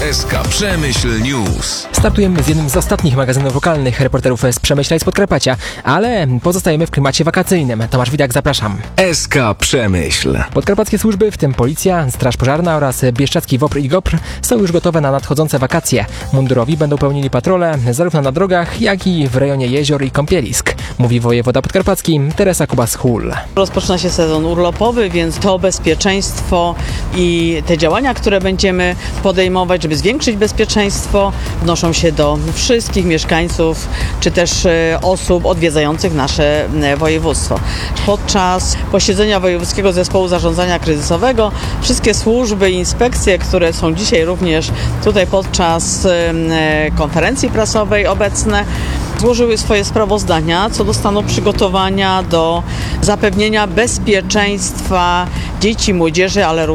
SK Przemyśl News. Startujemy z jednym z ostatnich magazynów lokalnych reporterów z Przemyśla i z Podkarpacia, ale pozostajemy w klimacie wakacyjnym. Tomasz Widak, zapraszam. SK Przemyśl. Podkarpackie służby, w tym Policja, Straż Pożarna oraz bieszczadzki WOPR i GOPR są już gotowe na nadchodzące wakacje. Mundurowi będą pełnili patrole zarówno na drogach, jak i w rejonie jezior i kąpielisk, mówi wojewoda podkarpacki Teresa Kubas-Hul. Rozpoczyna się sezon urlopowy, więc to bezpieczeństwo i te działania, które będziemy podejmować, żeby zwiększyć bezpieczeństwo, odnoszą się do wszystkich mieszkańców, czy też osób odwiedzających nasze województwo. Podczas posiedzenia Wojewódzkiego Zespołu Zarządzania Kryzysowego wszystkie służby i inspekcje, które są dzisiaj również tutaj podczas konferencji prasowej obecne, złożyły swoje sprawozdania co do stanu przygotowania do zapewnienia bezpieczeństwa dzieci, młodzieży, ale również